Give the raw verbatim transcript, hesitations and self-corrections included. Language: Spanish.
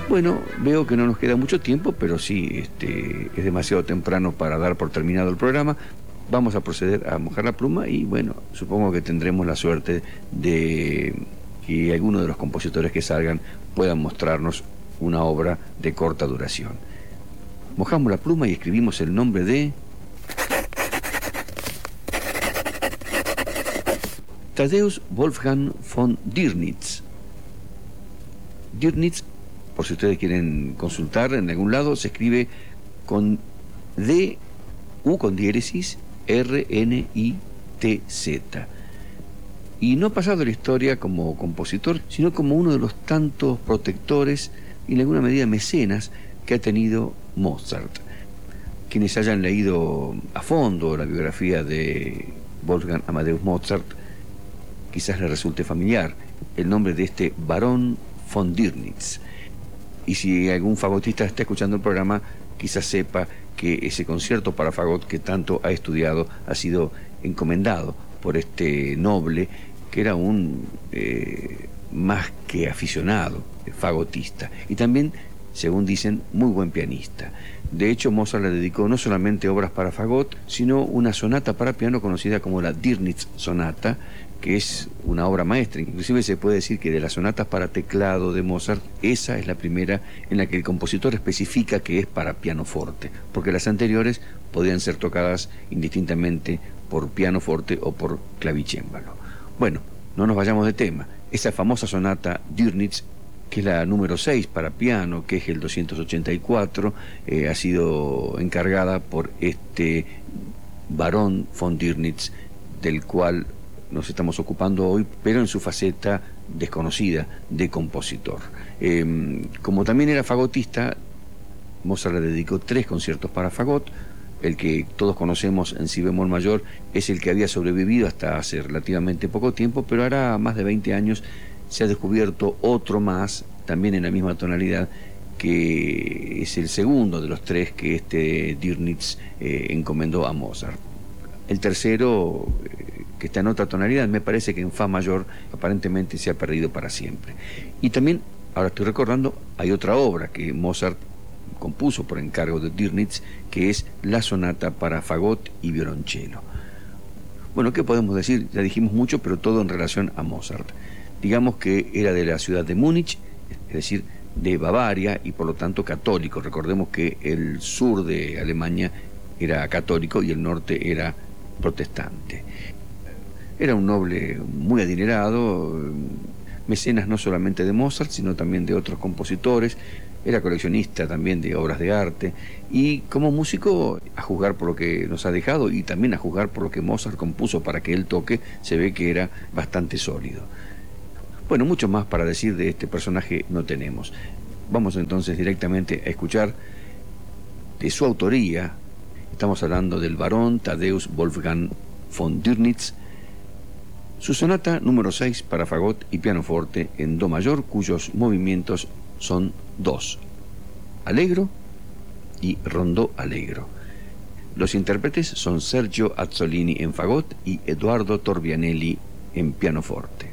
Bueno, veo que no nos queda mucho tiempo, pero sí, este, es demasiado temprano para dar por terminado el programa. Vamos a proceder a mojar la pluma y bueno, supongo que tendremos la suerte de que algunos de los compositores que salgan puedan mostrarnos una obra de corta duración. Mojamos la pluma y escribimos el nombre de Tadeusz Wolfgang von Dürnitz. Dürnitz, por si ustedes quieren consultar en algún lado, se escribe con D, U con diéresis, R, N, I, T, Z. Y no ha pasado a la historia como compositor, sino como uno de los tantos protectores y en alguna medida mecenas que ha tenido Mozart. Quienes hayan leído a fondo la biografía de Wolfgang Amadeus Mozart, quizás les resulte familiar el nombre de este barón von Dürnitz. Y si algún fagotista está escuchando el programa, quizás sepa que ese concierto para fagot que tanto ha estudiado ha sido encomendado por este noble, que era un eh, más que aficionado, fagotista, y también, según dicen, muy buen pianista. De hecho, Mozart le dedicó no solamente obras para fagot, sino una sonata para piano conocida como la Dürnitz Sonata, que es una obra maestra. Inclusive se puede decir que de las sonatas para teclado de Mozart, esa es la primera en la que el compositor especifica que es para pianoforte, porque las anteriores podían ser tocadas indistintamente por pianoforte o por clavicémbalo. Bueno, no nos vayamos de tema. Esa famosa sonata Dürnitz, que es la número seis para piano, que es el doscientos ochenta y cuatro, eh, ha sido encargada por este barón von Dürnitz, del cual nos estamos ocupando hoy, pero en su faceta desconocida de compositor. Eh, como también era fagotista, Mozart le dedicó tres conciertos para fagot. El que todos conocemos en si bemol mayor es el que había sobrevivido hasta hace relativamente poco tiempo, pero ahora más de veinte años se ha descubierto otro más, también en la misma tonalidad, que es el segundo de los tres que este Dürnitz eh, encomendó a Mozart. El tercero, eh, que está en otra tonalidad, me parece que en fa mayor, aparentemente se ha perdido para siempre. Y también, ahora estoy recordando, hay otra obra que Mozart compuso por encargo de Dürnitz, que es la sonata para fagot y violonchelo. Bueno, ¿qué podemos decir? Ya dijimos mucho, pero todo en relación a Mozart. Digamos que era de la ciudad de Múnich, es decir, de Bavaria, y por lo tanto católico. Recordemos que el sur de Alemania era católico y el norte era protestante. Era un noble muy adinerado, mecenas no solamente de Mozart, sino también de otros compositores. Era coleccionista también de obras de arte, y como músico, a juzgar por lo que nos ha dejado y también a juzgar por lo que Mozart compuso para que él toque, se ve que era bastante sólido. Bueno, mucho más para decir de este personaje no tenemos. Vamos entonces directamente a escuchar de su autoría. Estamos hablando del barón Tadeusz Wolfgang von Dürnitz, su sonata número seis para fagot y pianoforte en do mayor, cuyos movimientos son dos, allegro y rondó allegro. Los intérpretes son Sergio Azzolini en fagot y Eduardo Torbianelli en pianoforte.